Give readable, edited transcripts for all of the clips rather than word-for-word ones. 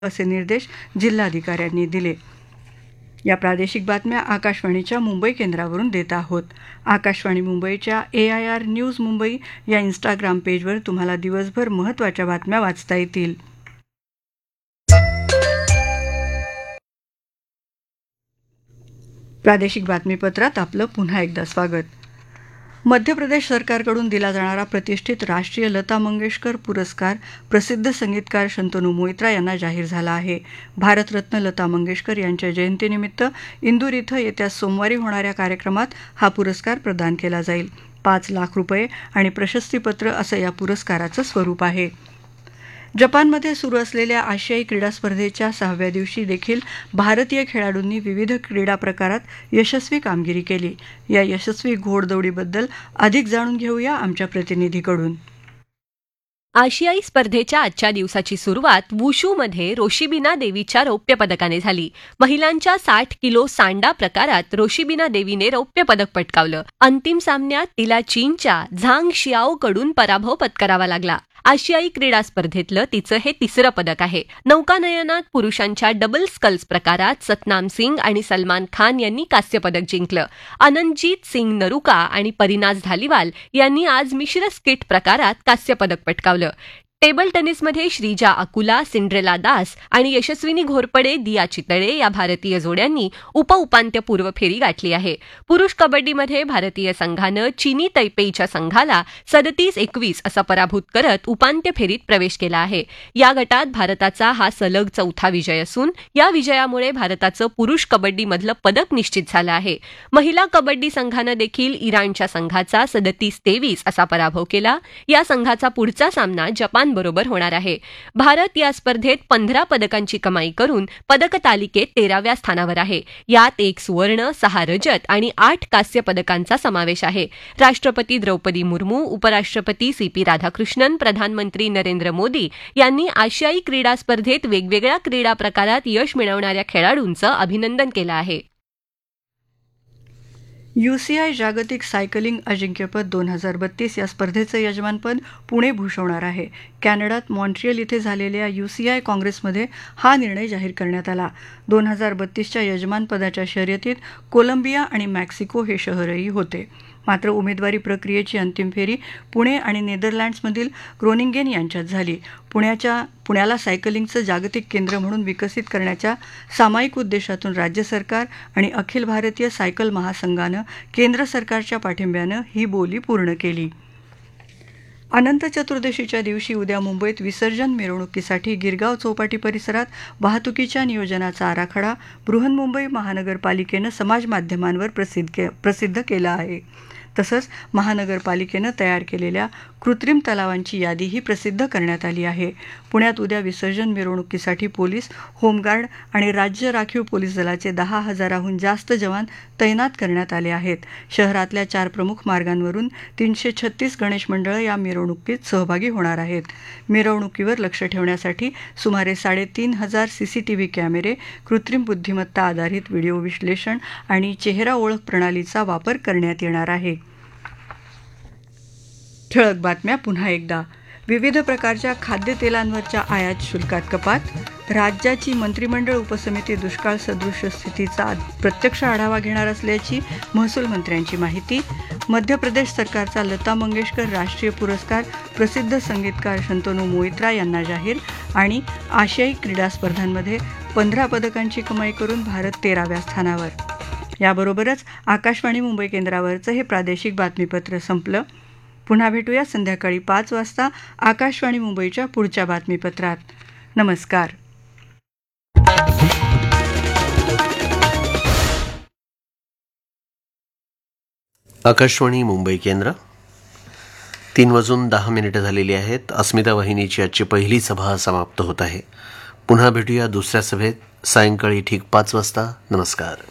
असे निर्देश जिल्हाधिकाऱ्यांनी दिले. या प्रादेशिक बातम्या आकाशवाणीच्या मुंबई केंद्रावरून देत आहोत. आकाशवाणी मुंबईच्या AIR न्यूज मुंबई या इंस्टाग्राम पेजवर तुम्हाला दिवसभर महत्त्वाच्या बातम्या वाचता येतील. प्रादेशिक बातमीपत्रात आपलं पुन्हा एकदा स्वागत. मध्य प्रदेश सरकारकडून दिला जाणारा प्रतिष्ठित राष्ट्रीय लता मंगेशकर पुरस्कार प्रसिद्ध संगीतकार शंतनू मोइत्रा यांना जाहीर झाला आहे. भारतरत्न लता मंगेशकर यांच्या जयंतीनिमित्त इंदूर इथं येत्या सोमवारी होणाऱ्या कार्यक्रमात हा पुरस्कार प्रदान केला जाईल. 5 लाख रुपये आणि प्रशस्तीपत्र असं या पुरस्काराचं स्वरूप आहे. जपानमध्ये सुरू असलेल्या आशियाई क्रीडा स्पर्धेच्या 6व्या दिवशी देखील भारतीय खेळाडूंनी विविध क्रीडा प्रकारात यशस्वी कामगिरी केली. या यशस्वी घोडदौडीबद्दल अधिक जाणून घेऊया आमच्या प्रतिनिधीकडून. आशियाई स्पर्धेच्या आजच्या दिवसाची सुरुवात वुशूमध्ये रोशिबिना देवीच्या रौप्य पदकाने झाली. महिलांच्या 60 किलो सांडा प्रकारात रोशिबिना देवीने रौप्य पदक पटकावलं. अंतिम सामन्यात तिला चीनच्या झांग शियाओकडून पराभव पत्करावा लागला. आशियाई क्रीडा स्पर्धेतलं तिचं हे 3रं पदक आहे. नौकानयनात पुरुषांच्या डबल स्कल्स प्रकारात सतनाम सिंग आणि सलमान खान यांनी कांस्य पदक जिंकलं. अनंतजीत सिंग नरुका आणि परिनाज धालीवाल यांनी आज मिश्र स्किट प्रकारात कांस्य पदक पटकावलं. टेबल टेनिसमध्ये श्रीजा अकुला, सिंड्रेला दास आणि यशस्विनी घोरपडे, दिया चितळे या भारतीय जोड्यांनी उपउपांत्यपूर्व फेरी गाठली आहे. पुरुष कबड्डीमध्ये भारतीय संघानं चीनी तैपेईच्या संघाला 37-21 असा पराभूत करत उपांत्य फेरीत प्रवेश केला आहे. या गटात भारताचा हा सलग 4था विजय असून या विजयामुळे भारताचं पुरुष कबड्डीमधलं पदक निश्चित झालं आहे. महिला कबड्डी संघानं देखील इराणच्या संघाचा 37-23 असा पराभव केला. या संघाचा पुढचा सामना जपान बरोबर होणार आहे. भारत या स्पर्धेत 15 पदकांची कमाई करून पदक तालिकेत 13व्या स्थानावर आहे. यात 1 सुवर्ण, 6 रजत आणि 8 कांस्य पदकांचा समावेश आहे. राष्ट्रपती द्रौपदी मुर्मू, उपराष्ट्रपती CP राधाकृष्णन, प्रधानमंत्री नरेंद्र मोदी यांनी आशियाई क्रीडा स्पर्धेत वेगवेगळ्या क्रीडा प्रकारात यश मिळवणाऱ्या खेळाडूंचं अभिनंदन केलं आहे. UCI जागतिक सायकलिंग अजिंक्यपद 2032 या स्पर्धेचं यजमानपद पुणे भूषवणार आहे. कॅनडात मॉन्ट्रियल इथे झालेल्या UCI काँग्रेसमध्ये हा निर्णय जाहीर करण्यात आला. 2032च्या यजमानपदाच्या शर्यतीत कोलंबिया आणि मेक्सिको हे शहरही होते. मात्र उमेदवारी प्रक्रियेची अंतिम फेरी पुणे आणि नेदरलँड्समधील ग्रोनिंगेन यांच्यात झाली. पुण्याला सायकलिंगचं जागतिक केंद्र म्हणून विकसित करण्याच्या सामायिक उद्देशातून राज्य सरकार आणि अखिल भारतीय सायकल महासंघानं केंद्र सरकारच्या पाठिंब्यानं ही बोली पूर्ण केली. अनंत चतुर्दशीच्या दिवशी उद्या मुंबईत विसर्जन मिरवणुकीसाठी गिरगाव चौपाटी परिसरात वाहतुकीच्या नियोजनाचा आराखडा बृहन्मुंबई महानगरपालिकेनं समाज माध्यमांवर प्रसिद्ध केला आहे. तसंच महानगरपालिकेनं तयार केलेल्या कृत्रिम तलावांची यादीही प्रसिद्ध करण्यात आली आहे. पुण्यात उद्या विसर्जन मिरवणुकीसाठी पोलीस, होमगार्ड आणि राज्य राखीव पोलीस दलाचे 10,000हून जास्त जवान तैनात करण्यात आले आहेत. शहरातल्या 4 प्रमुख मार्गांवरून 336 गणेश मंडळं या मिरवणुकीत सहभागी होणार आहेत. मिरवणुकीवर लक्ष ठेवण्यासाठी सुमारे 3,500 CCTV कॅमेरे, कृत्रिम बुद्धिमत्ता आधारित व्हिडिओ विश्लेषण आणि चेहरा ओळख प्रणालीचा वापर करण्यात येणार आहे. ठळक बातम्या पुन्हा एकदा. विविध प्रकारच्या खाद्यतेलांवरच्या आयात शुल्कात कपात. राज्याची मंत्रिमंडळ उपसमिती दुष्काळ सदृश स्थितीचा प्रत्यक्ष आढावा घेणार असल्याची महसूल मंत्र्यांची माहिती. मध्य प्रदेश सरकारचा लता मंगेशकर राष्ट्रीय पुरस्कार प्रसिद्ध संगीतकार शंतनू मोइत्रा यांना जाहीर. आणि आशियाई क्रीडा स्पर्धांमध्ये 15 पदकांची कमाई करून भारत 13व्या स्थानावर. याबरोबरच आकाशवाणी मुंबई केंद्रावरचं हे प्रादेशिक बातमीपत्र संपलं. पुन्हा भेटूया संध्याकाळी 5 वाजता आकाशवाणी मुंबईच्या पुढच्या बातमीपत्रात. नमस्कार. आकाशवाणी मुंबई केंद्र. 3:10 झालेली आहेत. अस्मिता वाहिनीची आजची पहिली सभा समाप्त होत आहे. पुन्हा भेटूया दुसऱ्या सभेत सायंकाळी ठीक 5 वाजता. नमस्कार.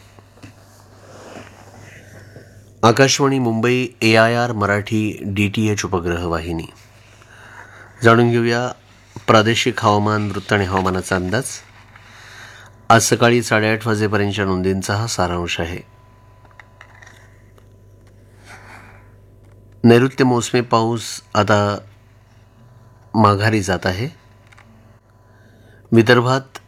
आकाशवाणी मुंबई AIR मराठी DTH उपग्रह वाहिनी. जाणून घेऊया प्रादेशिक हवामान, वृत्त आणि हवामानाचा अंदाज. आज सकाळी 8:30 वाजेपर्यंतच्या नोंदींचा हा सारांश आहे. नैऋत्य मोसमी पाऊस आता माघारी जात आहे. विदर्भात